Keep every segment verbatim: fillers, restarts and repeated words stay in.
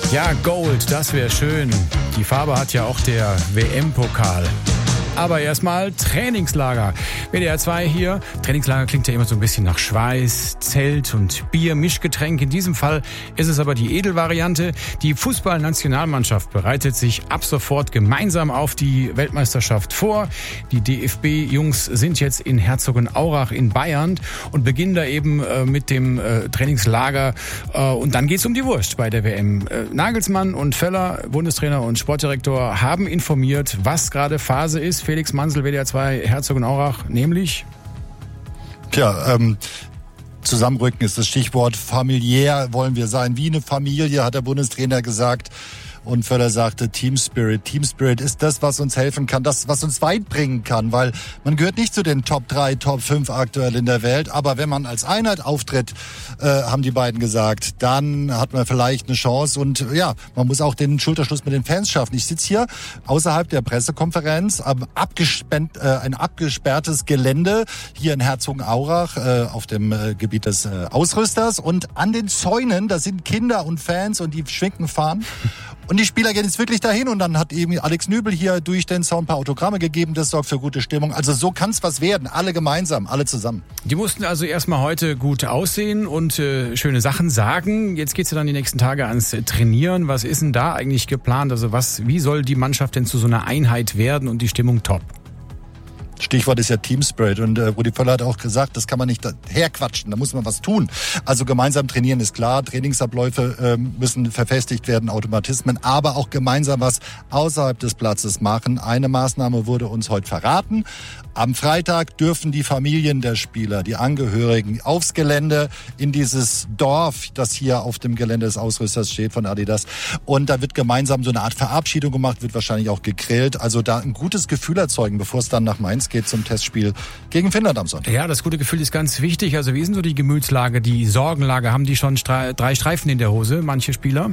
Ja, Gold, das wäre schön. Die Farbe hat ja auch der W M-Pokal. Aber erstmal Trainingslager. W D R zwei hier. Trainingslager klingt ja immer so ein bisschen nach Schweiß, Zelt und Bier, Mischgetränk. In diesem Fall ist es aber die Edelvariante. Die Fußballnationalmannschaft bereitet sich ab sofort gemeinsam auf die Weltmeisterschaft vor. Die D F B-Jungs sind jetzt in Herzogenaurach in Bayern und beginnen da eben äh, mit dem äh, Trainingslager. Äh, und dann geht's um die Wurst bei der W M. Äh, Nagelsmann und Völler, Bundestrainer und Sportdirektor, haben informiert, was gerade Phase ist. Felix Mansel, W D R zwei, Herzogenaurach, nämlich? Tja, ähm, zusammenrücken ist das Stichwort. Familiär wollen wir sein, wie eine Familie, hat der Bundestrainer gesagt. Und Völler sagte, Team Spirit. Team Spirit ist das, was uns helfen kann, das, was uns weit bringen kann, weil man gehört nicht zu den Top drei, Top fünf aktuell in der Welt. Aber wenn man als Einheit auftritt, äh, haben die beiden gesagt, dann hat man vielleicht eine Chance. Und ja, man muss auch den Schulterschluss mit den Fans schaffen. Ich sitze hier außerhalb der Pressekonferenz, am abgesperrt, äh, ein abgesperrtes Gelände hier in Herzogenaurach äh, auf dem äh, Gebiet des äh, Ausrüsters. Und an den Zäunen, da sind Kinder und Fans und die schwenken Fahnen. Und die Spieler gehen jetzt wirklich dahin und dann hat eben Alex Nübel hier durch den Sound ein paar Autogramme gegeben. Das sorgt für gute Stimmung. Also so kann es was werden. Alle gemeinsam, alle zusammen. Die mussten also erstmal heute gut aussehen und äh, schöne Sachen sagen. Jetzt geht's ja dann die nächsten Tage ans Trainieren. Was ist denn da eigentlich geplant? Also was, wie soll die Mannschaft denn zu so einer Einheit werden und die Stimmung top? Stichwort ist ja Team Spirit und äh, Rudi Völler hat auch gesagt, das kann man nicht herquatschen, da muss man was tun. Also gemeinsam trainieren ist klar, Trainingsabläufe äh, müssen verfestigt werden, Automatismen, aber auch gemeinsam was außerhalb des Platzes machen. Eine Maßnahme wurde uns heute verraten. Am Freitag dürfen die Familien der Spieler, die Angehörigen aufs Gelände in dieses Dorf, das hier auf dem Gelände des Ausrüsters steht von Adidas. Und da wird gemeinsam so eine Art Verabschiedung gemacht, wird wahrscheinlich auch gegrillt. Also da ein gutes Gefühl erzeugen, bevor es dann nach Mainz geht zum Testspiel gegen Finnland am Sonntag. Ja, das gute Gefühl ist ganz wichtig. Also wie ist denn so die Gemütslage, die Sorgenlage? Haben die schon Stre- drei Streifen in der Hose, manche Spieler?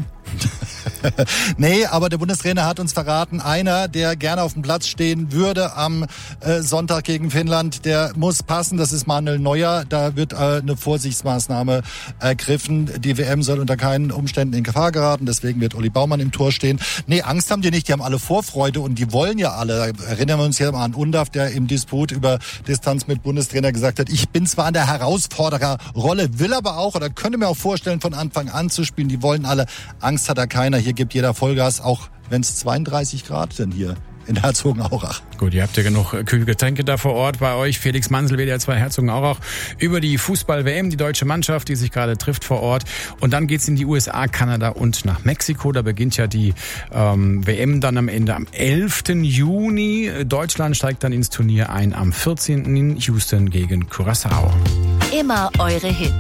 Nee, aber der Bundestrainer hat uns verraten, einer, der gerne auf dem Platz stehen würde am äh, Sonntag gegen Finnland, der muss passen. Das ist Manuel Neuer. Da wird äh, eine Vorsichtsmaßnahme ergriffen. Die W M soll unter keinen Umständen in Gefahr geraten. Deswegen wird Uli Baumann im Tor stehen. Nee, Angst haben die nicht. Die haben alle Vorfreude und die wollen ja alle. Erinnern wir uns hier mal an Undav, der im Disput über Distanz mit Bundestrainer gesagt hat, ich bin zwar an der Herausfordererrolle, will aber auch oder könnte mir auch vorstellen, von Anfang an zu spielen. Die wollen alle. Angst hat da keiner. Hier gibt jeder Vollgas, auch wenn es zweiunddreißig Grad sind hier in Herzogenaurach. Gut, ihr habt ja genug kühle Getränke da vor Ort bei euch. Felix Mansel, W D R zwei Herzogenaurach, über die Fußball-W M, die deutsche Mannschaft, die sich gerade trifft vor Ort. Und dann geht's in die U S A, Kanada und nach Mexiko. Da beginnt ja die ähm, W M dann am Ende am elften Juni. Deutschland steigt dann ins Turnier ein am vierzehnten in Houston gegen Curaçao. Immer eure Hits.